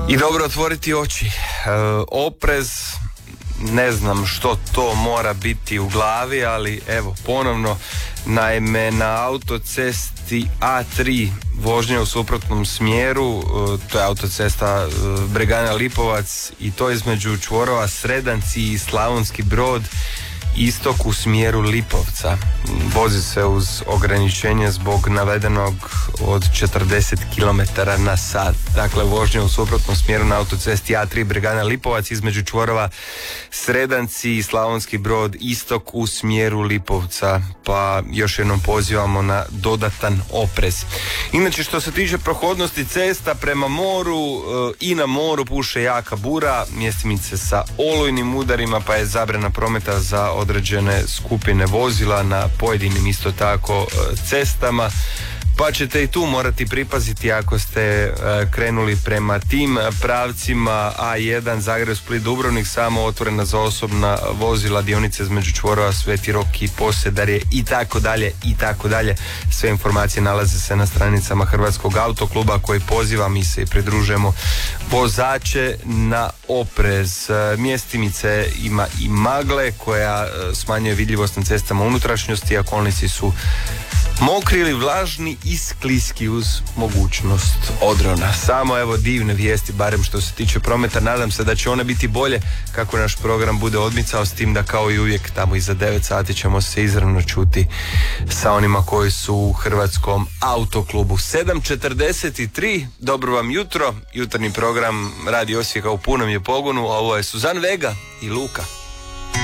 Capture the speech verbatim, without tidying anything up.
I dobro otvoriti oči. E, oprez, ne znam što to mora biti u glavi, ali evo, ponovno, naime, na autocesti A tri vožnja u suprotnom smjeru, to je autocesta Bregana Lipovac i to između čvorova Sredanci i Slavonski Brod, istok u smjeru Lipovca. Vozi se uz ograničenje zbog navedenog od četrdeset kilometara na sat. Dakle, vožnja u suprotnom smjeru na autocesti A tri Bregana Lipovac između čvorova Sredanci i Slavonski Brod, istok u smjeru Lipovca. Pa još jednom pozivamo na dodatan oprez. Inače, što se tiče prohodnosti cesta prema moru, i na moru puše jaka bura, mjestimice sa olujnim udarima, pa je zabrana prometa za određene skupine vozila na pojedinim isto tako cestama, pa ćete i tu morati pripaziti ako ste krenuli prema tim pravcima. A jedan Zagreb, Split, Dubrovnik samo otvorena za osobna vozila, dionice između čvorova Sveti Rok i Posedarje i tako dalje i tako dalje. Sve informacije nalaze se na stranicama Hrvatskog autokluba koji poziva, mi se i pridružujemo, vozače na oprez. Mjestimice ima i magle koja smanjuje vidljivost na cestama unutrašnjosti, a kolnici su mokri ili vlažni i skliski uz mogućnost odrona. Samo evo divne vijesti, barem što se tiče prometa. Nadam se da će one biti bolje kako naš program bude odmicao, s tim da kao i uvijek tamo iza devet sati ćemo se izravno čuti sa onima koji su u Hrvatskom autoklubu. sedam četrdeset tri, dobro vam jutro. Jutarnji program Radio Osijeka u punom je pogonu, a ovo je Suzan Vega i Luka.